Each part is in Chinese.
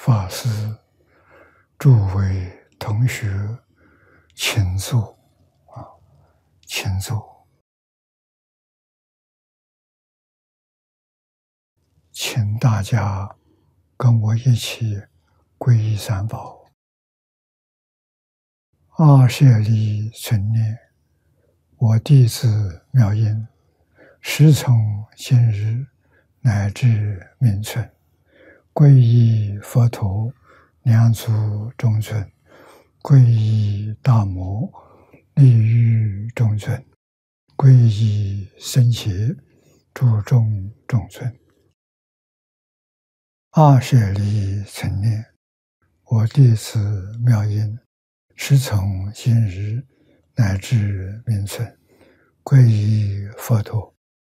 法师，诸位同学，请坐请坐，请大家跟我一起皈依三宝。阿舍利存念，我弟子妙音，时从今日乃至命存，皈依佛陀，两足中尊；皈依大摩，利欲中尊；皈依僧伽，注重中尊。阿舍利存念，我弟子妙音，时从今日乃至命存，皈依佛陀，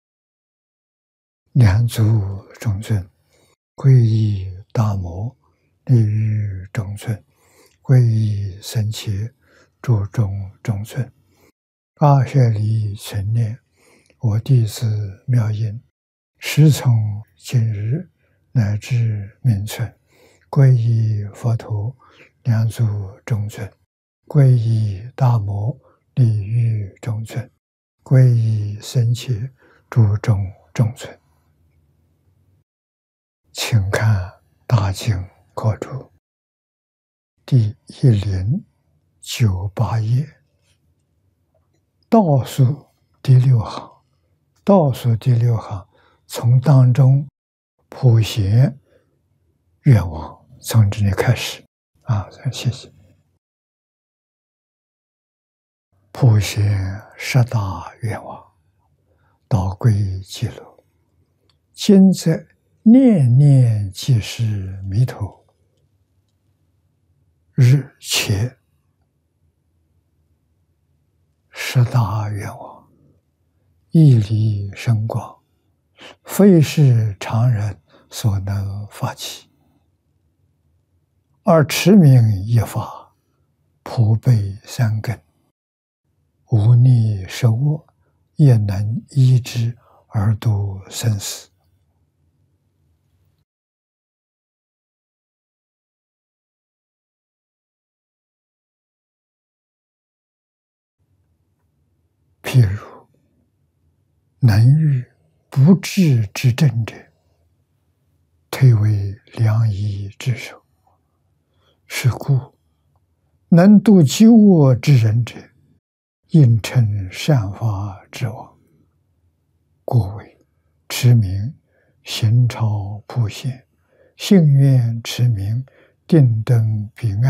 两足中尊；皈依大摩，利欲中尊；皈依僧伽，注重中尊。阿舍利存念，我弟子妙音，时从今日乃至命存，皈依佛陀，两足中尊；皈依大摩，利欲中尊；皈依僧伽，注重中尊。请看大经课注第1098页，倒数第6行，倒数第6行，从当中普贤愿望，从这里开始谢谢。普贤10大愿望，导归极乐，今在念念即是弥陀，日切。10大愿望，义理深广，非是常人所能发起，而持名一法，普被三根，无逆十恶，也能依之而度生死。譬如能遇不治之症者，推为良医之首。是故能度积恶之人者，应称善法之王。故为持名行超普贤，信愿持名定灯彼岸。